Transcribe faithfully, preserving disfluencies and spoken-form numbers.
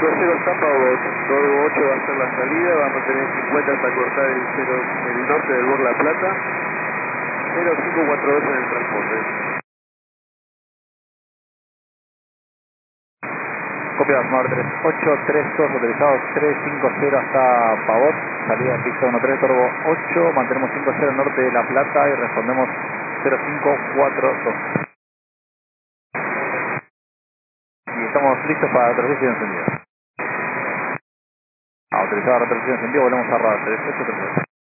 cinco cero está Pavot, Norbo ocho va a ser la salida, va a mantener cincuenta hasta cortar el, cero, el norte del Bor La Plata, cero cinco cuatro dos en el transporte. Copias, Norte ocho tres dos autorizados tres cinco cero hasta Pavot, salida de pista uno tres, Turbo ocho, mantenemos cinco cero norte de La Plata y respondemos cero cinco cuatro dos. Y estamos listos para retroceso encendido. Autorizado retroceso encendido, volvemos a radar tres ocho tres dos.